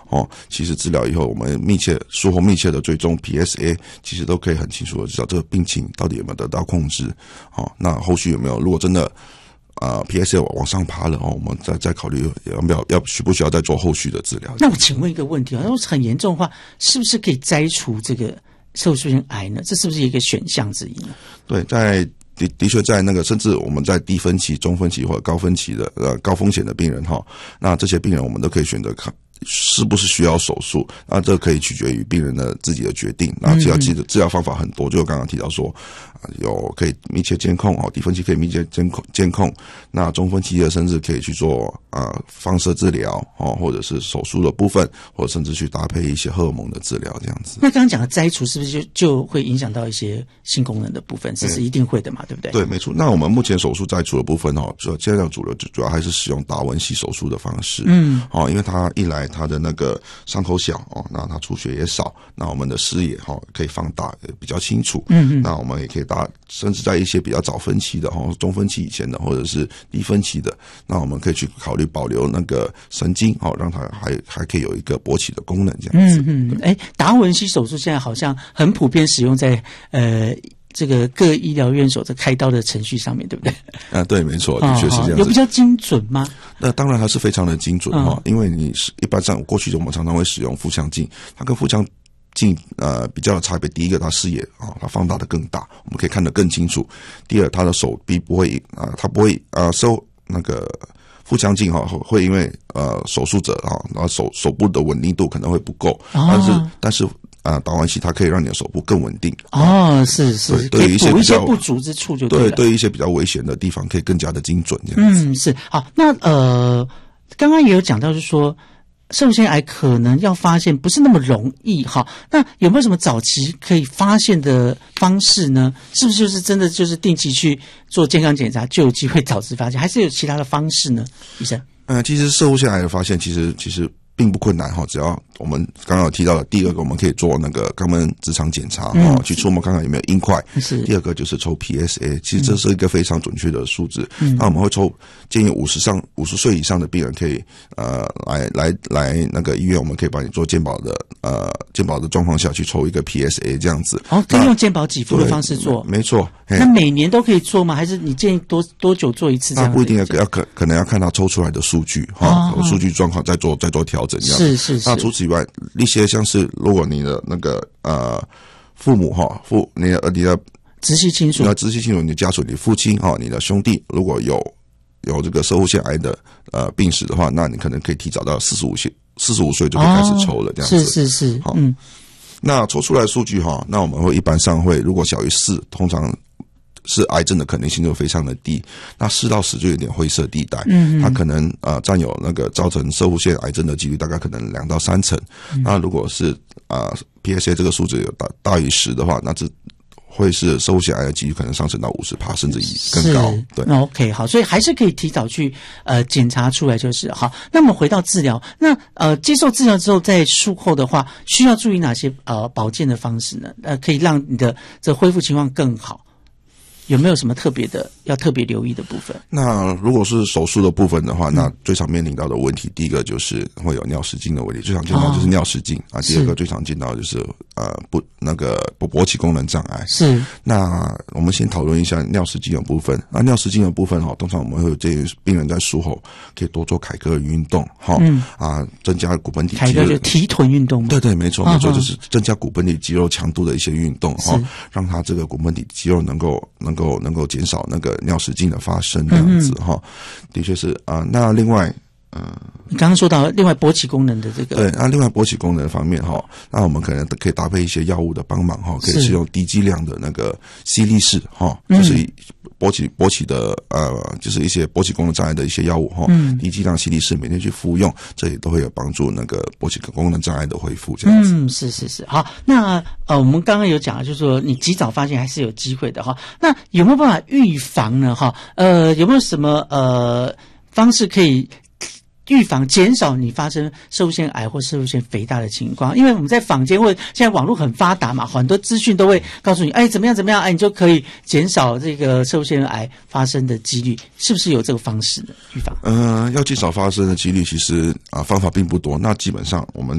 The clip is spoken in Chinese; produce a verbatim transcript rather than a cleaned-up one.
哦，其实治疗以后，我们密切术后密切的追踪 P S A， 其实都可以很清楚的知道这个病情到底有没有得到控制。哦，那后续有没有，如果真的呃 P S A 往上爬了哦，我们再再考虑要不要要需不需要再做后续的治疗。 那我请问一个问题啊，如果很严重的话，是不是可以摘除这个肾上腺癌呢？这是不是一个选项之一呢？ 对，在的的确在那个，甚至我们在低分期、中分期或者高分期的呃高风险的病人哈，那这些病人我们都可以选择看是不是需要手术，那这可以取决于病人的自己的决定。那只要记得治疗方法很多，就我刚刚提到说，有可以密切监控哦，低分期可以密切监控监控，那中分期的甚至可以去做啊、呃、放射治疗哦，或者是手术的部分，或者甚至去搭配一些荷尔蒙的治疗这样子。 那刚刚讲的摘除是不是就就会影响到一些性功能的部分？这是一定会的嘛，对不对？ 对，没错。那我们目前手术摘除的部分哦，主要现在主流主要还是使用达文西手术的方式。嗯，哦，因为它一来它的那个伤口小哦，那它出血也少，那我们的视野哈、哦、可以放大，比较清楚。嗯嗯，那我们也可以打，甚至在一些比较早分期的哈、哦，中分期以前的或者是低分期的，那我们可以去考虑保留那个神经哦，让它还还可以有一个勃起的功能这样子。 嗯嗯，哎，达文西手术现在好像很普遍使用在呃。这个各医疗院所在开刀的程序上面，对不对？ 啊，对，没错，的确是这样子。 有比较精准吗？ 那当然还是非常的精准哈、嗯，因为你是一般上过去我们常常会使用腹腔镜，它跟腹腔镜呃比较的差别，第一个它视野啊、哦，它放大的更大，我们可以看得更清楚；第二，它的手臂不会啊、呃，它不会啊、呃、收那个。腹腔镜哈会因为呃手术者啊，然后手手部的稳定度可能会不够，哦、但是但是啊、呃，达文西它可以让你的手部更稳定。 哦，是是， 对于一些补一些不足之处就对了。 对，对于一些比较危险的地方，可以更加的精准这样子。 嗯，是好。那呃，刚刚也有讲到，就是说。肾上腺癌可能要发现不是那么容易哈，那有没有什么早期可以发现的方式呢？是不是就是真的就是定期去做健康检查就有机会早期发现，还是有其他的方式呢？医生？ 呃，其实肾上腺癌的发现其实其实并不困难哈，只要我们刚刚有提到的，第二个我们可以做那个肛门直肠检查哈、嗯，去触摸看看有没有硬块。是。第二个就是抽 P S A， 其实这是一个非常准确的数字。嗯。那我们会抽，建议五十上五十岁以上的病人可以呃来来来那个医院，我们可以帮你做健保的呃健保的状况下去抽一个 P S A 这样子。 哦，可以用健保给付的方式做。 没错。 那每年都可以做吗？还是你建议多多久做一次这样子？ 那不一定要要可可能要看他抽出来的数据哈，数、哦、据状况再做再做调整这样子。 是是是。 那除此以外，一些像是如果你的那个呃父母哈父你的你的直系亲属， 你的直系亲属，你的家属，你父亲哈，你的兄弟，如果有有这个肾上腺癌的呃病史的话，那你可能可以提早到四十五岁四十五岁就可以开始抽了，这样子。 是是是。 好，嗯，那抽出来的数据哈，那我们会一般上会如果小于四，通常。是癌症的可能性就非常的低，那四到十就有点灰色地带，嗯，它可能呃占有那个造成肾上腺癌症的几率大概可能两到三成，嗯、那如果是啊、呃、P S A 这个数字有大大于十的话，那这会是肾上腺癌的几率可能上升到五十趴甚至以更高。对， 那 OK 好，所以还是可以提早去呃检查出来就是好。那么回到治疗，那呃接受治疗之后，在术后的话，需要注意哪些呃保健的方式呢？呃，可以让你的这恢复情况更好。有没有什么特别的要特别留意的部分？ 那如果是手术的部分的话，嗯、那最常面临到的问题，第一个就是会有尿失禁的问题，最常见到就是尿失禁、哦、啊。第二个最常见到就是呃不那个勃起功能障碍。是。那我们先讨论一下尿失禁的部分。那尿失禁的部分哈，通常我们会有建议病人在术后可以多做凯格尔运动哈、嗯，啊，增加骨盆底肌肉。凯格尔就提臀运动吗？ 对对，没错没错，就是增加骨盆底肌肉强度的一些运动哈，让它这个骨盆底肌肉能够能够。能够减少那个尿失禁的发生这样子哈、嗯，的确是啊、呃。那另外，嗯、呃， 你刚刚说到另外勃起功能的这个， 对，那另外勃起功能方面哈，那我们可能可以搭配一些药物的帮忙哈，可以使用低剂量的那个西力士哈，就是勃起勃起的呃，就是一些勃起功能障碍的一些药物哈，嗯，低剂量西力士每天去服用，这也都会有帮助那个勃起功能障碍的恢复这样子。 嗯，是是是，好，那呃，我们刚刚有讲，就是说你及早发现还是有机会的哈。那有没有办法预防呢？哈，呃，有没有什么呃方式可以预防减少你发生肾上腺癌或肾上腺肥大的情况？因为我们在坊间或者现在网络很发达嘛，很多资讯都会告诉你，哎，怎么样怎么样，哎，你就可以减少这个肾上腺癌发生的几率，是不是有这个方式的预防？ 呃，要减少发生的几率，其实啊、呃、方法并不多。那基本上我们